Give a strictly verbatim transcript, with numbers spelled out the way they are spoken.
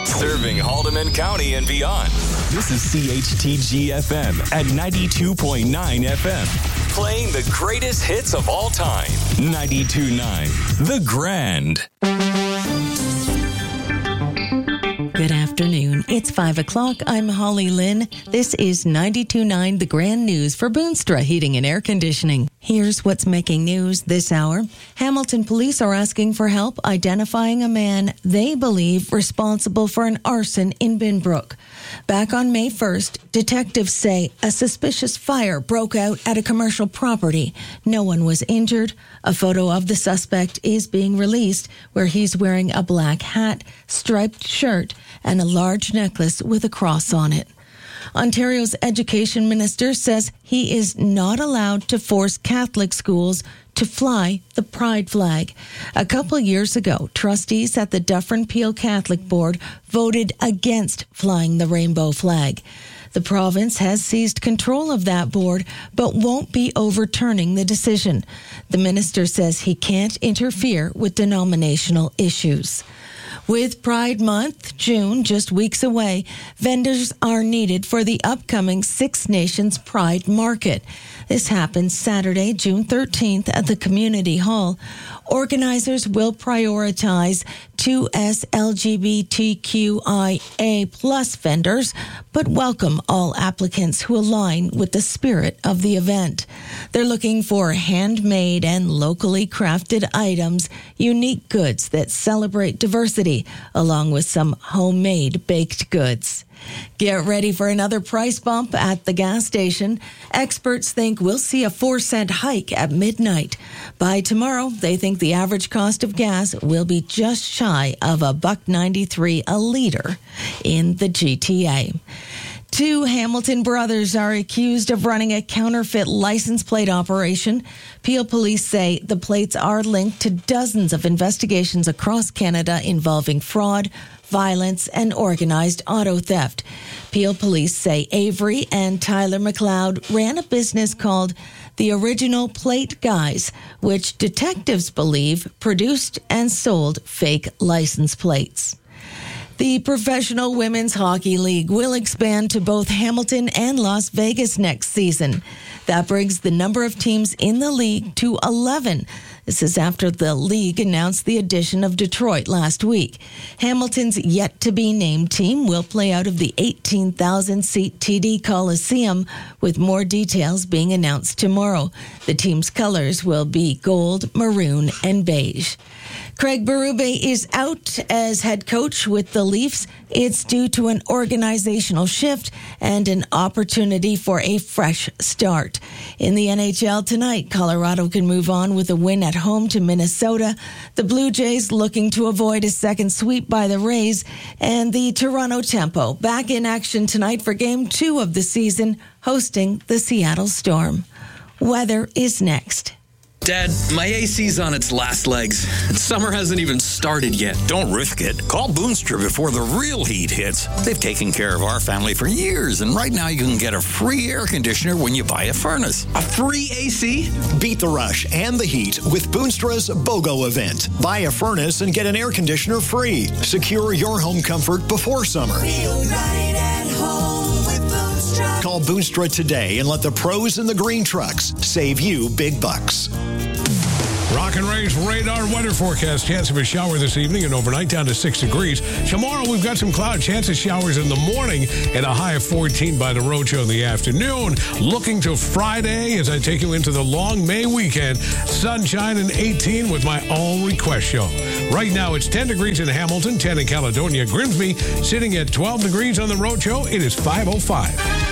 Serving Haldeman County and beyond. This is C H T G F M at ninety-two point nine F M. Playing the greatest hits of all time. ninety-two point nine The Grand. Good afternoon. It's five o'clock. I'm Holly Lynn. This is ninety-two point nine The Grand News for Boonstra Heating and Air Conditioning. Here's what's making news this hour. Hamilton police are asking for help identifying a man they believe responsible for an arson in Binbrook. Back on May first, detectives say a suspicious fire broke out at a commercial property. No one was injured. A photo of the suspect is being released where he's wearing a black hat, striped shirt, and a large necklace with a cross on it. Ontario's education minister says he is not allowed to force Catholic schools to fly the Pride flag. A couple years ago, trustees at the Dufferin Peel Catholic Board voted against flying the rainbow flag. The province has seized control of that board, but won't be overturning the decision. The minister says he can't interfere with denominational issues. With Pride Month, June, just weeks away, vendors are needed for the upcoming Six Nations Pride Market. This happens Saturday, June thirteenth at the Community Hall. Organizers will prioritize two S L G B T Q I A plus vendors, but welcome all applicants who align with the spirit of the event. They're looking for handmade and locally crafted items, unique goods that celebrate diversity, along with some homemade baked goods. Get ready for another price bump at the gas station. Experts think we'll see a four cent hike at midnight. By tomorrow, they think the average cost of gas will be just shy of a buck ninety-three a liter in the G T A. Two Hamilton brothers are accused of running a counterfeit license plate operation. Peel police say the plates are linked to dozens of investigations across Canada involving fraud, violence, and organized auto theft. Peel police say Avery and Tyler McLeod ran a business called The Original Plate Guys, which detectives believe produced and sold fake license plates. The Professional Women's Hockey League will expand to both Hamilton and Las Vegas next season. That brings the number of teams in the league to eleven. This is after the league announced the addition of Detroit last week. Hamilton's yet-to-be-named team will play out of the eighteen thousand seat T D Coliseum, with more details being announced tomorrow. The team's colors will be gold, maroon, and beige. Craig Berube is out as head coach with the Leafs. It's due to an organizational shift and an opportunity for a fresh start. In the N H L tonight, Colorado can move on with a win at home to Minnesota. The Blue Jays looking to avoid a second sweep by the Rays. And the Toronto Tempo back in action tonight for game two of the season, hosting the Seattle Storm. Weather is next. Dad, my A C's on its last legs. Summer hasn't even started yet. Don't risk it. Call Boonstra before the real heat hits. They've taken care of our family for years, and right now you can get a free air conditioner when you buy a furnace. A free A C? Beat the rush and the heat with Boonstra's BOGO event. Buy a furnace and get an air conditioner free. Secure your home comfort before summer. Feel right at home with Boonstra. Call Boonstra today and let the pros in the green trucks save you big bucks. Rock and Ray's radar weather forecast. Chance of a shower this evening and overnight down to six degrees. Tomorrow we've got some cloud. Chance of showers in the morning and a high of fourteen by the roadshow in the afternoon. Looking to Friday as I take you into the long May weekend. Sunshine and eighteen with my all request show. Right now it's ten degrees in Hamilton, ten in Caledonia. Grimsby sitting at twelve degrees on the roadshow. It is five oh five.